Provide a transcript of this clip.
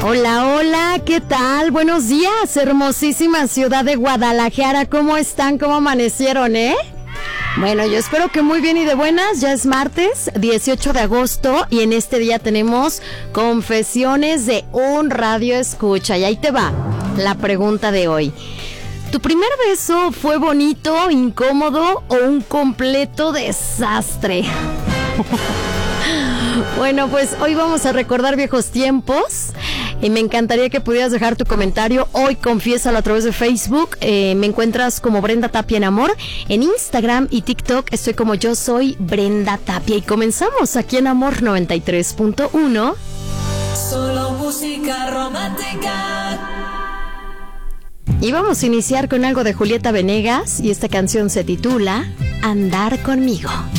Hola, hola, ¿qué tal? Buenos días, hermosísima ciudad de Guadalajara. ¿Cómo están? ¿Cómo amanecieron, Bueno, yo espero que muy bien y de buenas. Ya es martes 18 de agosto y en este día tenemos confesiones de un radio escucha. Y ahí te va la pregunta de hoy. ¿Tu primer beso fue bonito, incómodo o un completo desastre? Bueno, pues hoy vamos a recordar viejos tiempos y me encantaría que pudieras dejar tu comentario. Hoy confiésalo a través de Facebook. Me encuentras como Brenda Tapia en Amor. En Instagram y TikTok estoy como Yo Soy Brenda Tapia. Y comenzamos aquí en Amor 93.1. Solo música romántica. Y vamos a iniciar con algo de Julieta Venegas y esta canción se titula Andar conmigo.